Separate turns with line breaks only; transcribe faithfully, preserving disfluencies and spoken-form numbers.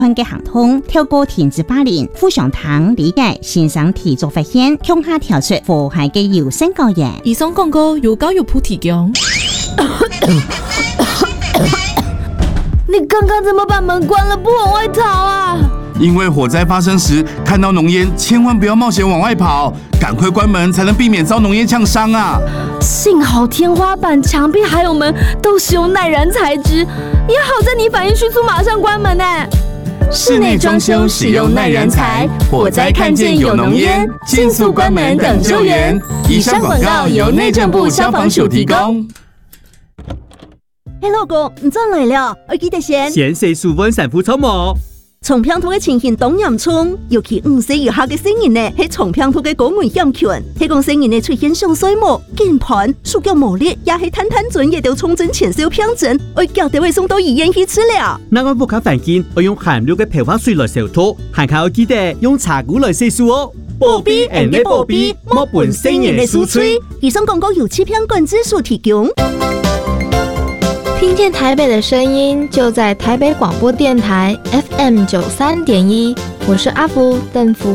团结行通透过停止霸凌、互相談理解、欣賞提出發現，向下跳出禍害嘅有聲教育。
以上廣告由教育部提供。
你剛剛怎麼把門關了，不往外逃啊？
因為火災發生時看到濃煙，千萬不要冒險往外跑，趕快關門才能避免遭濃煙嗆傷啊！
幸好天花板、牆壁還有門都是用耐燃材質，也好在你反應迅速，馬上關門呢。
室內裝修使用耐燃材，火災看見有濃煙，迅速關門等救援。以上廣告由內政部消防署提供。
嘿，老公，你真來了，我記得先。
先食舒穩sản婦草膜。
從平頭嘅情形當嚴重，尤其五歲以下嘅成人呢，係從平頭嘅高危險群。係講成人呢出現上水膜、頸盤、手腳無力，也係攤攤轉也都重症前兆病症，我叫地位送到醫院去治療。
那我不卡環境，我用含氯嘅漂髮水來消毒，還卡我記得用茶壺來洗漱哦。
保庇人嘅保庇，莫本成人嘅輸吹。以上廣告由氣象管制署提供。
聽見台北的聲音，就在台北廣播電台 F M 九三點一。我是阿福鄧福。